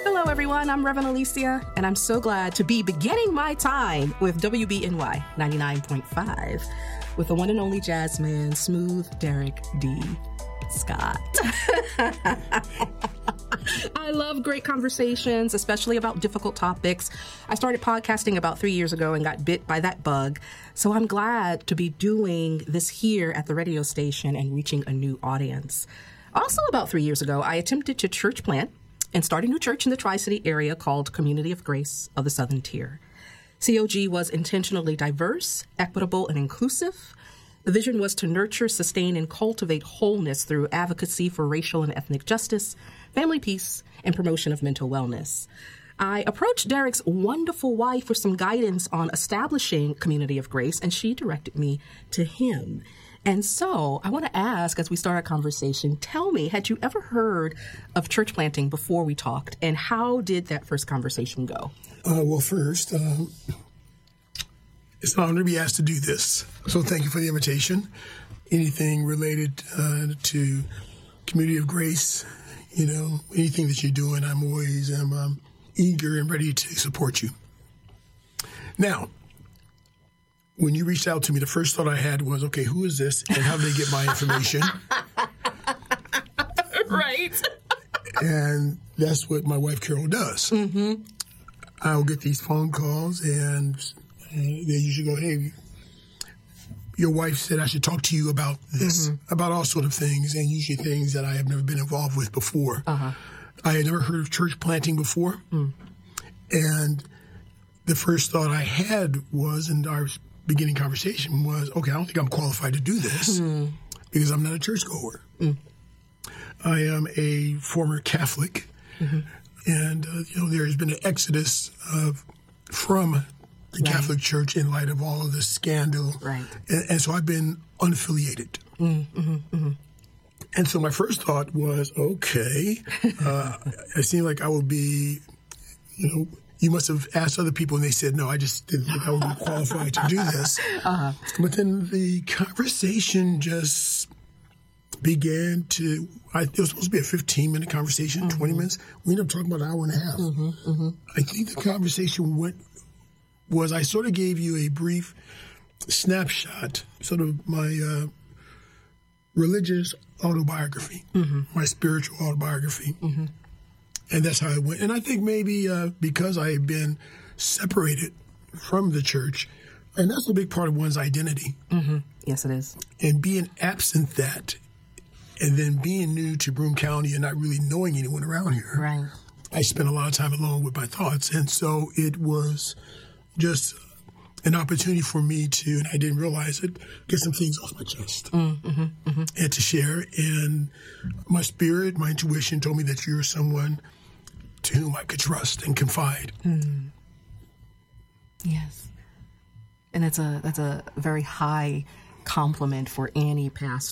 Hello, everyone. I'm Reverend Alicia, and I'm so glad to be beginning my time with WBNY 99.5 with the one and only Jasmine, Smooth Derek D. Scott. I love great conversations, especially about difficult topics. I started podcasting about 3 years ago and got bit by that bug. So I'm glad to be doing this here at the radio station and reaching a new audience. Also, about 3 years ago, I attempted to church plant and start a new church in the Tri-City area called Community of Grace of the Southern Tier. COG was intentionally diverse, equitable, and inclusive. The vision was to nurture, sustain, and cultivate wholeness through advocacy for racial and ethnic justice, family peace, and promotion of mental wellness. I approached Derek's wonderful wife for some guidance on establishing Community of Grace, and she directed me to him. And so I want to ask, as we start our conversation, tell me, had you ever heard of church planting before we talked, and how did that first conversation go? Well, first, it's an honor to be asked to do this. So thank you for the invitation. Anything related to Community of Grace, anything that you're doing, I'm always eager and ready to support you. Now, when you reached out to me, the first thought I had was, okay, who is this and how do they get my information? Right. And that's what my wife, Carol, does. Mm-hmm. I'll get these phone calls and they usually go, hey, your wife said I should talk to you about this, about all sort of things, and usually things that I have never been involved with before. Uh-huh. I had never heard of church planting before. And the first thought I had was, in our beginning conversation, was, okay, I don't think I'm qualified to do this because I'm not a churchgoer. I am a former Catholic, and there has been an exodus from the Catholic Church in light of all of this scandal, and so I've been unaffiliated. And so my first thought was, okay, it seemed like I would be, you must have asked other people, and they said, no, I just didn't think I would be qualified to do this. But then the conversation just began to, it was supposed to be a 15-minute conversation, 20 minutes. We ended up talking about an hour and a half. I think the conversation was I sort of gave you a brief snapshot, sort of my religious autobiography, my spiritual autobiography. And that's how it went. And I think maybe because I had been separated from the church, and that's a big part of one's identity. Yes, it is. And being absent that, and then being new to Broome County and not really knowing anyone around here, I spent a lot of time alone with my thoughts. And so it was just an opportunity for me to, and I didn't realize it, get some things off my chest and to share. And my spirit, my intuition told me that you're someone to whom I could trust and confide. Yes. And that's a very high compliment for any pastor